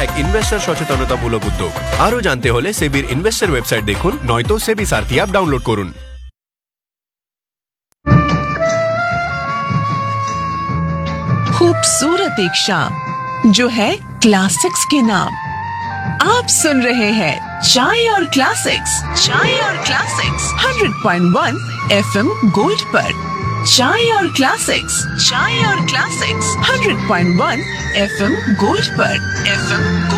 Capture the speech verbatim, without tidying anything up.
এক ইনভেস্টর সচেতনতামূলক উদ্যোগ। আরো জানতে হলে সেবির ইনভেস্টর ওয়েবসাইট দেখুন, নয়তো সেবি সারথি অ্যাপ ডাউনলোড করুন। खूबसूरत एक शाम जो है क्लासिक्स के नाम। आप सुन रहे हैं चाय और क्लासिक्स, चाय और classics hundred point one FM gold पर। चाय और क्लासिक्स, चाय और classics hundred point one FM gold पर। एफएम